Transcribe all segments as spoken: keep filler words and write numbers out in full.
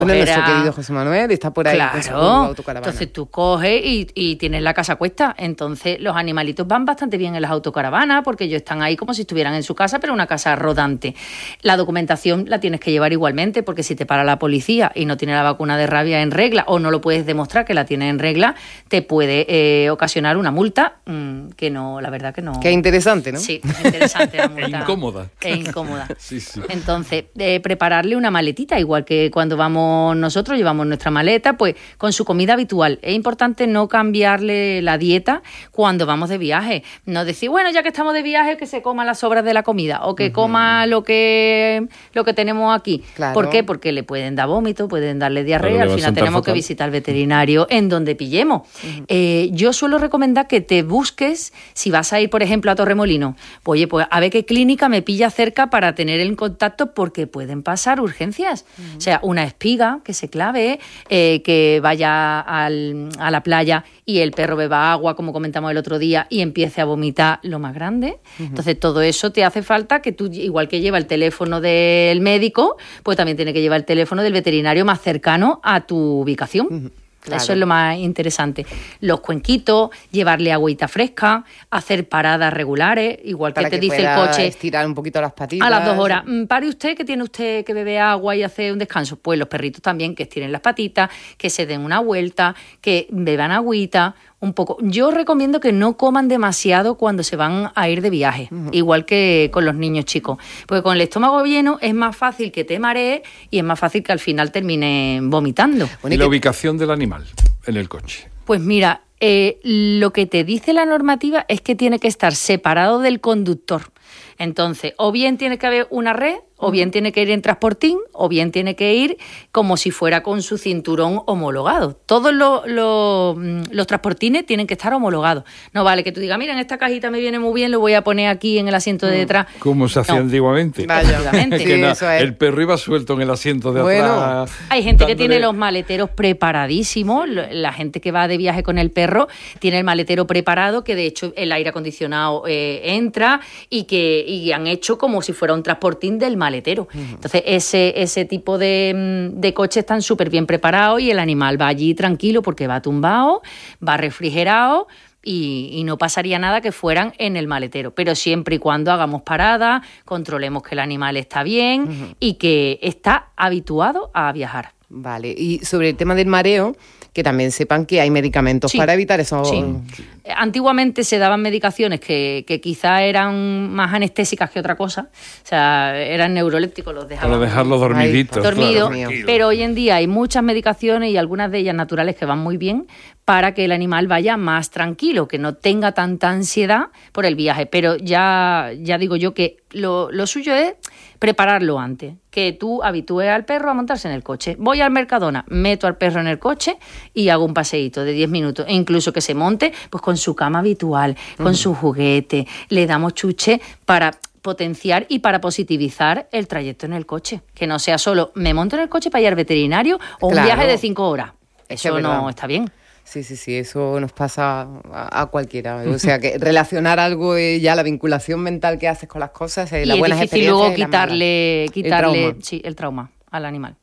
Bueno, nuestro querido José Manuel está por ahí claro, con su autocaravana. Entonces tú coges y, y tienes la casa a cuesta. Entonces los animalitos van bastante bien en las autocaravanas porque ellos están ahí como si estuvieran en su casa, pero una casa rodante. La documentación la tienes que llevar igualmente porque si te para la policía y no tiene la vacuna de rabia en regla o no lo puedes demostrar que la tiene en regla, te puede eh, ocasionar una multa mmm, que no, la verdad que no... Que interesante, ¿no? Sí, interesante la multa. Es incómoda. Es incómoda. Sí, sí. Entonces, eh, prepararle una maletita, igual que cuando vamos nosotros, llevamos nuestra maleta, pues con su comida habitual. Es importante no cambiarle la dieta cuando vamos de viaje. No decir, bueno, ya que estamos de viaje, que se coma las sobras de la comida o que uh-huh. coma lo que lo que tenemos aquí. Claro. ¿Por qué? Porque le pueden dar vómito, pueden darle diarrea, claro, al final tenemos fatal. Que visitar al veterinario en donde pillemos. Uh-huh. Eh, yo suelo recomendar que te busques, si vas a ir, por ejemplo, a Torremolinos, oye, pues a ver qué clínica me pilla cerca para tener el contacto porque pueden pasar urgencias. Uh-huh. O sea, una espiga que se clave, eh, que vaya al, a la playa y el perro beba agua, como comentamos el otro día, y empiece a vomitar lo más grande. Uh-huh. Entonces, todo eso te hace falta que tú, igual que lleva el teléfono del médico, pues también tiene que llevar el teléfono del veterinario más cercano a tu ubicación. Uh-huh. Claro. Eso es lo más interesante. Los cuenquitos, llevarle agüita fresca, hacer paradas regulares, igual que Para te que dice el coche. Estirar un poquito las patitas. A las dos horas. Pare usted, que tiene usted que beber agua y hacer un descanso. Pues los perritos también, que estiren las patitas, que se den una vuelta, que beban agüita. Un poco. Yo recomiendo que no coman demasiado cuando se van a ir de viaje, uh-huh. igual que con los niños chicos, porque con el estómago lleno es más fácil que te marees y es más fácil que al final terminen vomitando. ¿Y la ubicación del animal en el coche? Pues mira, eh, lo que te dice la normativa es que tiene que estar separado del conductor. Entonces, o bien tiene que haber una red, o bien tiene que ir en transportín, o bien tiene que ir como si fuera con su cinturón homologado. Todos los, los, los transportines tienen que estar homologados. No vale que tú digas, mira, en esta cajita me viene muy bien, lo voy a poner aquí en el asiento de detrás. Como se hacía no. antiguamente. Vaya. Sí, que na, es. El perro iba suelto en el asiento de bueno. atrás. Hay gente dándole... que tiene los maleteros preparadísimos. La gente que va de viaje con el perro tiene el maletero preparado, que de hecho el aire acondicionado eh, entra y que y han hecho como si fuera un transportín del maletero. Maletero. Uh-huh. Entonces, ese, ese tipo de, de coches están súper bien preparados y el animal va allí tranquilo porque va tumbado, va refrigerado y, y no pasaría nada que fueran en el maletero. Pero siempre y cuando hagamos parada, controlemos que el animal está bien uh-huh. y que está habituado a viajar. Vale, y sobre el tema del mareo, que también sepan que hay medicamentos sí, para evitar eso. Sí. Antiguamente se daban medicaciones que, que quizá eran más anestésicas que otra cosa, o sea, eran neurolépticos, los dejaban. Para dejarlos dormiditos. Dormidos, claro, pero hoy en día hay muchas medicaciones y algunas de ellas naturales que van muy bien para que el animal vaya más tranquilo, que no tenga tanta ansiedad por el viaje. Pero ya, ya digo yo que lo, lo suyo es prepararlo antes, que tú habitúes al perro a montarse en el coche. Voy al Mercadona, meto al perro en el coche y hago un paseíto de diez minutos, e incluso que se monte pues con su cama habitual, con uh-huh. su juguete, le damos chuche para potenciar y para positivizar el trayecto en el coche, que no sea solo me monto en el coche para ir al veterinario o claro. un viaje de cinco horas. Eso es no está bien. Sí, sí, sí, eso nos pasa a, a cualquiera. O sea, que relacionar algo y ya la vinculación mental que haces con las cosas, eh, las buenas experiencias. Y luego quitarle, quitarle el trauma. Sí, el trauma al animal.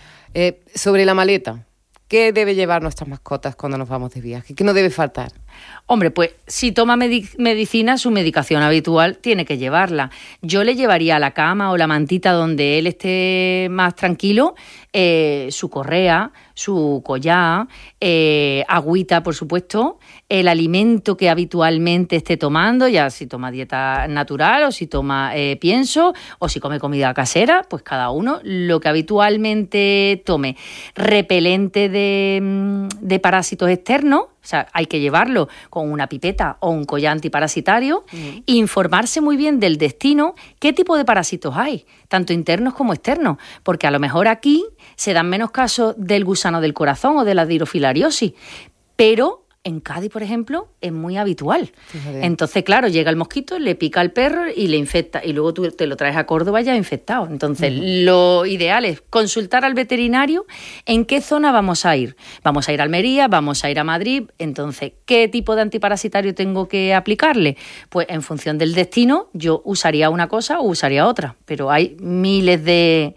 Eh, sobre la maleta, ¿qué debe llevar nuestras mascotas cuando nos vamos de viaje? ¿Qué no debe faltar? Hombre, pues si toma medic- medicina, su medicación habitual tiene que llevarla. Yo le llevaría a la cama o la mantita donde él esté más tranquilo, eh, su correa, su collar, eh, agüita, por supuesto, el alimento que habitualmente esté tomando, ya si toma dieta natural o si toma eh, pienso o si come comida casera, pues cada uno lo que habitualmente tome. Repelente de, de parásitos externos, o sea, hay que llevarlo con una pipeta o un collar antiparasitario, uh-huh. informarse muy bien del destino, qué tipo de parásitos hay, tanto internos como externos, porque a lo mejor aquí se dan menos casos del gusano del corazón o de la dirofilariasis, pero en Cádiz, por ejemplo, es muy habitual. Fíjate. Entonces, claro, llega el mosquito, le pica al perro y le infecta, y luego tú te lo traes a Córdoba ya infectado. Entonces, uh-huh. lo ideal es consultar al veterinario en qué zona vamos a ir. Vamos a ir a Almería, vamos a ir a Madrid. Entonces, ¿qué tipo de antiparasitario tengo que aplicarle? Pues en función del destino, yo usaría una cosa o usaría otra, pero hay miles de...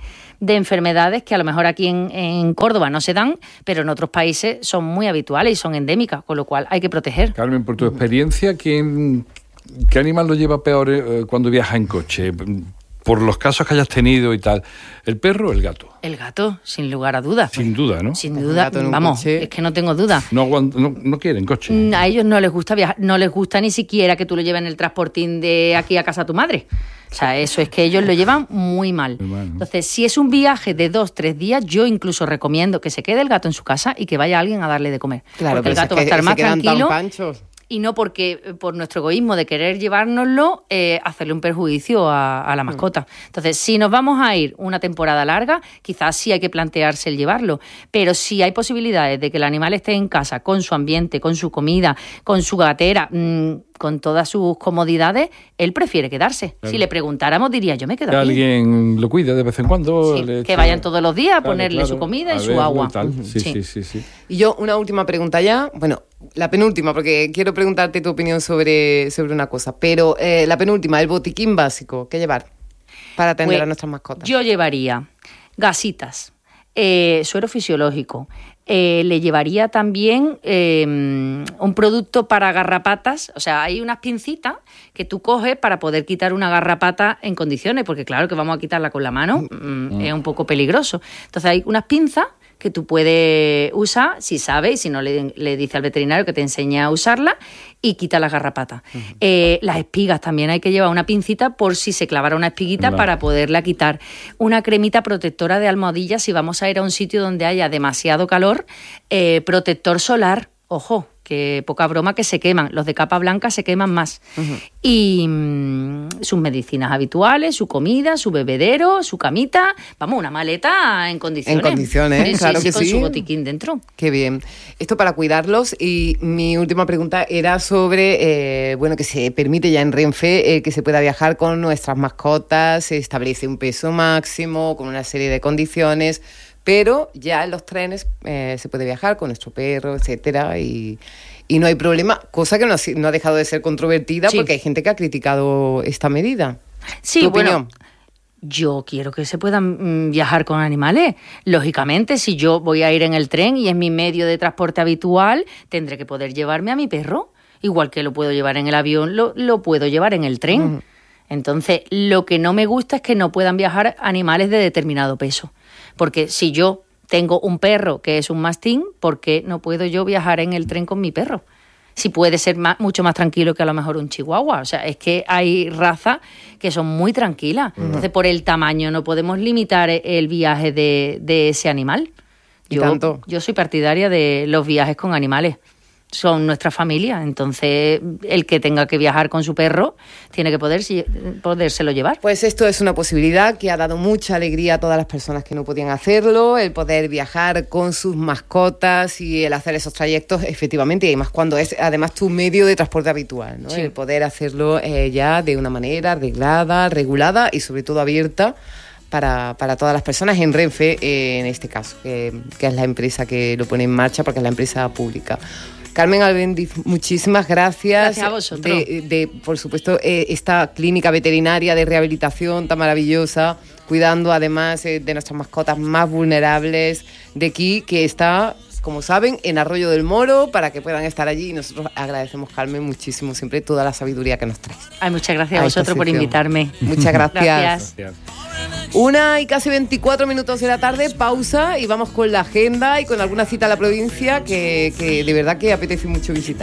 de enfermedades que a lo mejor aquí en, en Córdoba no se dan, pero en otros países son muy habituales y son endémicas, con lo cual hay que proteger. Carmen, por tu experiencia, ¿quién, ¿qué animal lo lleva peor eh, cuando viaja en coche? Por los casos que hayas tenido y tal, ¿el perro o el gato? El gato, sin lugar a dudas. Sin duda, ¿no? Sin duda, vamos, coche. Es que no tengo duda. No, no, no quieren coche. A ellos no les gusta viajar, no les gusta ni siquiera que tú lo lleves en el transportín de aquí a casa a tu madre. O sea, eso es que ellos lo llevan muy mal. Muy mal, ¿no? Entonces, si es un viaje de dos, tres días, yo incluso recomiendo que se quede el gato en su casa y que vaya alguien a darle de comer. Claro, porque el gato es va a estar que más se quedan tranquilo. Tan panchos. Y no porque por nuestro egoísmo de querer llevárnoslo, eh, hacerle un perjuicio a, a la mascota. Entonces, si nos vamos a ir una temporada larga, quizás sí hay que plantearse el llevarlo. Pero si hay posibilidades de que el animal esté en casa, con su ambiente, con su comida, con su gatera, mmm, con todas sus comodidades, él prefiere quedarse. Claro. Si le preguntáramos, diría, yo me quedo que aquí. Alguien lo cuide de vez en cuando. Sí, le que echa... vayan todos los días a claro, ponerle claro, su comida y su verlo agua. Y tal. Sí, sí. Sí, sí, sí. Y yo, una última pregunta ya. Bueno, la penúltima, porque quiero preguntarte tu opinión sobre, sobre una cosa. Pero eh, la penúltima, el botiquín básico, ¿qué llevar para atender pues, a nuestras mascotas? Yo llevaría gasitas, eh, suero fisiológico. Eh, le llevaría también eh, un producto para garrapatas. O sea, hay unas pincitas que tú coges para poder quitar una garrapata en condiciones, porque claro que vamos a quitarla con la mano, mm, es un poco peligroso. Entonces hay unas pinzas que tú puedes usar, si sabes, y si no le, le dice al veterinario que te enseñe a usarla y quita las garrapatas. Uh-huh. Eh, las espigas también hay que llevar una pincita por si se clavara una espiguita no. para poderla quitar. Una cremita protectora de almohadilla si vamos a ir a un sitio donde haya demasiado calor, eh, protector solar, ojo, que poca broma que se queman, los de capa blanca se queman más. Uh-huh. Y mmm, sus medicinas habituales, su comida, su bebedero, su camita, vamos, una maleta en condiciones. En condiciones, sí, claro sí, que con sí. Con su botiquín dentro. Qué bien. Esto para cuidarlos. Y mi última pregunta era sobre, eh, bueno, que se permite ya en Renfe eh, que se pueda viajar con nuestras mascotas, se establece un peso máximo, con una serie de condiciones, pero ya en los trenes eh, se puede viajar con nuestro perro, etcétera, y, y no hay problema, cosa que no, no ha dejado de ser controvertida sí. porque hay gente que ha criticado esta medida. Sí, bueno, yo quiero que se puedan viajar con animales. Lógicamente, si yo voy a ir en el tren y es mi medio de transporte habitual, tendré que poder llevarme a mi perro. Igual que lo puedo llevar en el avión, lo, lo puedo llevar en el tren. Uh-huh. Entonces, lo que no me gusta es que no puedan viajar animales de determinado peso. Porque si yo tengo un perro que es un mastín, ¿por qué no puedo yo viajar en el tren con mi perro? Si puede ser más, mucho más tranquilo que a lo mejor un chihuahua. O sea, es que hay razas que son muy tranquilas. Uh-huh. Entonces, por el tamaño no podemos limitar el viaje de, de ese animal. Yo, ¿tanto? Yo soy partidaria de los viajes con animales. Son nuestra familia, entonces el que tenga que viajar con su perro tiene que poder, podérselo llevar. Pues esto es una posibilidad que ha dado mucha alegría a todas las personas que no podían hacerlo, el poder viajar con sus mascotas y el hacer esos trayectos efectivamente, y además cuando es además tu medio de transporte habitual, ¿no? Sí. El poder hacerlo eh, ya de una manera arreglada, regulada y sobre todo abierta Para, para todas las personas en Renfe, eh, en este caso, que, que es la empresa que lo pone en marcha porque es la empresa pública. Carmen Albendiz, muchísimas gracias. Gracias a vosotros. De, de, por supuesto, eh, esta clínica veterinaria de rehabilitación tan maravillosa, cuidando además eh, de nuestras mascotas más vulnerables de aquí, que está, como saben, en Arroyo del Moro, para que puedan estar allí. Y nosotros agradecemos, Carmen, muchísimo siempre toda la sabiduría que nos traes. Ay, muchas gracias a, a vosotros por invitarme. Muchas gracias. Gracias. Gracias. Una y casi veinticuatro minutos de la tarde, pausa y vamos con la agenda y con alguna cita a la provincia que, que de verdad que apetece mucho visitar.